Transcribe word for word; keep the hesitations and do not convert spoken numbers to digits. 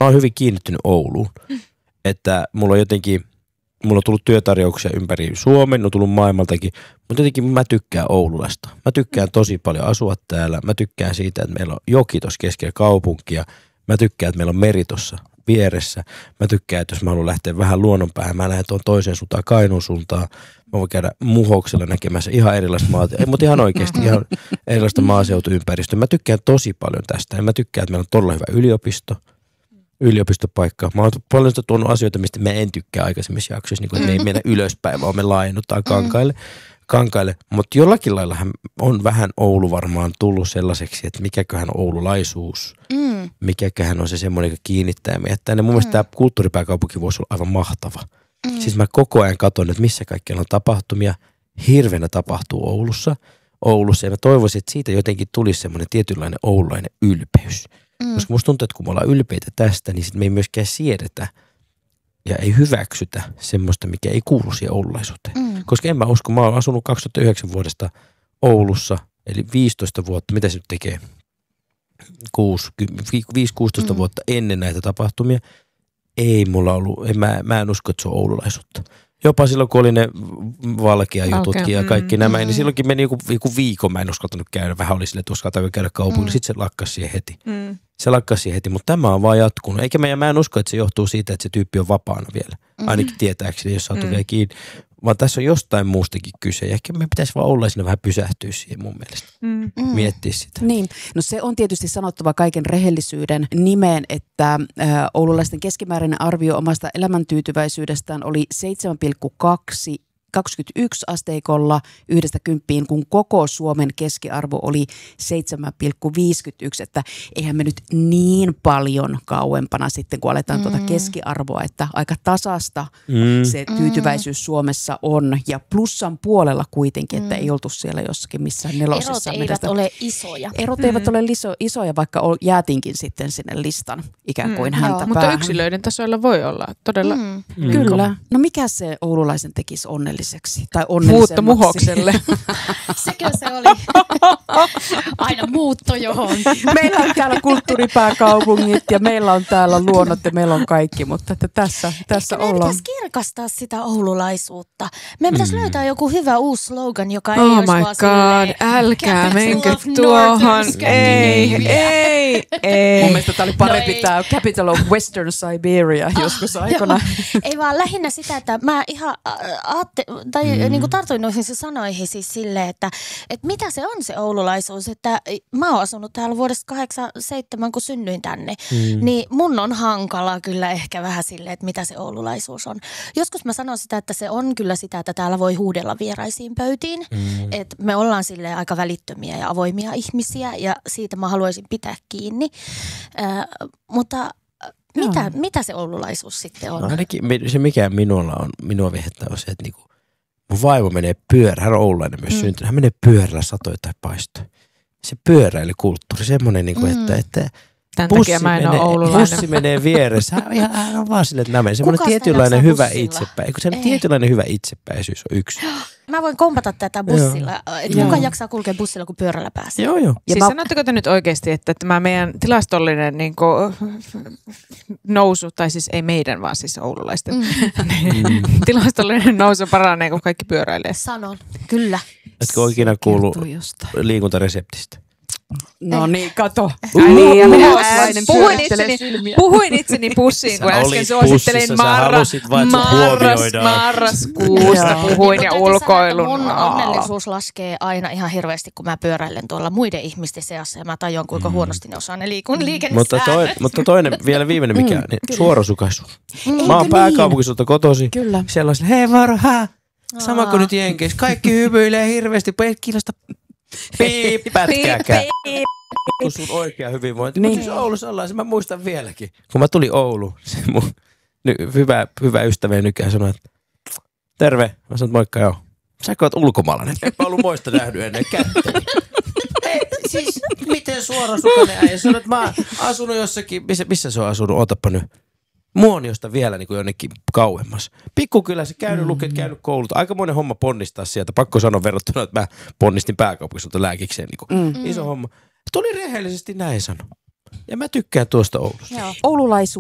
oon hyvin kiinnittynyt Ouluun. Että mulla on jotenkin, mulla on tullut työtarjouksia ympäri Suomen, on tullut maailmaltakin, mutta jotenkin mä tykkään Oululasta. Mä tykkään tosi paljon asua täällä. Mä tykkään siitä, että meillä on joki tuossa keskellä kaupunkia. Mä tykkään, että meillä on meri tuossa vieressä. Mä tykkään, että jos mä haluan lähteä vähän luonnonpäähän, mä lähden tuon toiseen suuntaan, Kainuun suuntaan. Mä voin käydä Muhoksella näkemässä ihan erilaista maata, ei, mutta ihan oikeasti ihan erilaista maaseutuympäristöä. Mä tykkään tosi paljon tästä ja mä tykkään, että meillä on todella hyvä yliopisto, yliopistopaikka. Mä oon paljon sitä tuonut asioita, mistä mä en tykkää aikaisemmissa jaksoissa, niin kuin, että me ei mennä ylöspäin, vaan me laajennutaan kankaille. kankaille. Mutta jollakin lailla on vähän Oulu varmaan tullut sellaiseksi, että mikäköhän on oululaisuus, mm. mikäköhän on se semmoinen, joka kiinnittää meidät tänne. Mun mm. mielestä tämä kulttuuripääkaupunki voisi olla aivan mahtava. Mm. Siis mä koko ajan katson, että missä kaikkialla on tapahtumia. Hirveänä tapahtuu Oulussa. Oulussa ja mä toivoisin, että siitä jotenkin tulisi semmoinen tietynlainen oululainen ylpeys. Mm. Koska musta tuntuu, että kun me ollaan ylpeitä tästä, niin sit me ei myöskään siedetä ja ei hyväksytä semmoista, mikä ei kuulu siihen oululaisuuteen. Mm. Koska en mä usko, mä oon asunut kaksituhattayhdeksän vuodesta Oulussa, eli viisitoista vuotta, mitä se nyt tekee? viisi kuusitoista mm. vuotta ennen näitä tapahtumia. Ei mulla ollut, en, mä, mä en usko, että se on oululaisuutta. Jopa silloin, kun oli ne valkea jututkin okay. ja kaikki mm, nämä, mm. niin silloinkin meni joku, joku viikon, mä en uskaltanut käydä. Vähän oli silleen, että uskaltaako käydä kaupungilla, mm. sitten se lakkasi siihen heti. Mm. Se lakkasi siihen heti, mutta tämä on vaan jatkunut. Eikä mä, mä en usko, että se johtuu siitä, että se tyyppi on vapaana vielä. Mm. Ainakin tietääkseni, jos saatu mm. vielä kiinni. Vaan tässä on jostain muustakin kyse. Ja ehkä me pitäisi vaan olla siinä vähän pysähtyä siihen mun mielestä. Mm. Miettiä sitä. Niin, no se on tietysti sanottava kaiken rehellisyyden nimeen, että äh, oululaisten keskimääräinen arvio omasta elämäntyytyväisyydestään oli seitsemän pilkku kaksi kaksikymmentäyksi asteikolla yhdestä kymppiin, kun koko Suomen keskiarvo oli seitsemän pilkku viisikymmentäyksi, että eihän me nyt niin paljon kauempana sitten, kun aletaan mm. tuota keskiarvoa, että aika tasasta mm. se tyytyväisyys Suomessa on, ja plussan puolella kuitenkin, että mm. ei oltu siellä jossakin missään nelosessa. Erot eivät ole isoja. Erot mm. eivät ole liso, isoja, vaikka jäätiinkin sitten sinne listan ikään kuin mm. häntä päähän. Mutta yksilöiden tasoilla voi olla todella. Mm. Mm. Kyllä. No mikä se oululaisen tekisi onnelliseksi? Tai onnellisemmaksi. Muutto Muhokselle. Sekö se oli? Aina muutto johonkin. Meillä on täällä kulttuuripääkaupungit ja meillä on täällä luonnot ja meillä on kaikki, mutta että tässä, tässä Ehkä ollaan. Meidän pitäisi kirkastaa sitä oululaisuutta. Meidän pitäisi mm. löytää joku hyvä uusi slogan, joka ei oh olisi my vaan God, älkää menkö tuohon. Ei, ei, ei. Mun mielestä tämä oli parempi no tämä Capital of Western Siberia joskus ah, aikana. Ei vaan lähinnä sitä, että mä ihan aatte, tai mm. niin kuin tartuin noihin sanoihin siis silleen, että, että mitä se on se oululaisuus, että mä oon asunut täällä vuodesta kahdeksankymmentäseitsemän, kun synnyin tänne, mm. niin mun on hankala kyllä ehkä vähän silleen, että mitä se oululaisuus on. Joskus mä sanon sitä, että se on kyllä sitä, että täällä voi huudella vieraisiin pöytiin, mm. että me ollaan silleen aika välittömiä ja avoimia ihmisiä ja siitä mä haluaisin pitää kiinni, äh, mutta mitä, mitä se oululaisuus sitten on? No ainakin se mikä minulla on, minua viehettää on se, että niinku mun vaimo menee pyörä, hän on oululainen myös mm. syntynyt, hän menee pyörällä satoja tai paistoja. Se pyöräilykulttuuri, semmoinen, niinku, mm. että, että Tän bussi, takia mä en menee, ole oululainen. bussi menee vieressä, hän on, ihan, hän on vaan silleen, että nämä menee. Semmoinen tietynlainen hyvä itsepä, eikö se tietynlainen hyvä itsepäisyys on yksi. Mä voin kompata tätä bussilla, että kuka jaksaa kulkea bussilla, kun pyörällä pääsee. Joo, joo. Siis mä... sanotteko te nyt oikeasti, että tämä meidän tilastollinen niin kuin, nousu, tai siis ei meidän, vaan siis oululaisten, mm. tilastollinen nousu paranee, kun kaikki pyöräilee? Sanon, kyllä. Etkö oikein kuullut liikuntareseptistä? No niin, kato. Uh, niin, ja minä puhuin itseni, puhuin itseni pussiin, kun äsken suosittelin marras, marras, marraskuusta. Puhuin ja ulkoilun. Mun onnellisuus laskee aina ihan hirveästi, kun mä pyöräilen tuolla muiden ihmisten seassa ja mä tajuan, kuinka mm. huonosti ne osaa ne liikun liikennesäännöt. Mutta, toi, mutta toinen, vielä viimeinen mikä, mm, niin suorasukaisuus. Mm, mä oon pääkaupunkisulta kotosi. Kyllä. Siellä on hei varo, hää. Sama kuin nyt Jenkeissä. Kaikki hymyilee hirveästi, ei kiinnosta piip, pätkääkään. Kun sun oikea hyvinvointi. Niin. Mutta Oulussa ollaan, se mä muistan vieläkin. Kun mä tulin Ouluun, se mun ny, hyvä, hyvä ystäväni nykyään sanoi, että terve. Mä sanoin, moikka joo. Säkö oot ulkomaalainen? Enpä ollut moista nähnyt ennen kättä. Hei, siis miten suorasukainen äijä? Sanoin, että mä oon asunut jossakin, missä, missä se on asunut? Ootappa nyt. Muoniosta vielä niin kuin jonnekin kauemmas. Pikkukylässä käynyt mm. luket, käynyt koulut. Aikamoinen homma ponnistaa sieltä. Pakko sanoa verrattuna, että mä ponnistin pääkaupunkisulta lääkikseen. Niin mm. Iso homma. Tuli rehellisesti näin sano. Ja mä tykkään tuosta Oulusta. Oululaisu